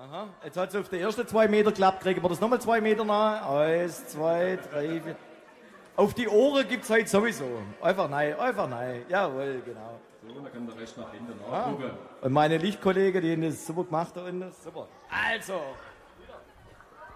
Aha, jetzt hat es auf die ersten 2 Meter geklappt. Kriegen wir das nochmal 2 Meter nach? 1, 2, 3, 4. Auf die Ohren gibt es heute sowieso. Einfach nein, einfach nein. Jawohl, genau. So, dann kann der Rest nach hinten nachgucken. Und meine Lichtkollegen, die haben das super gemacht da unten. Super. Also.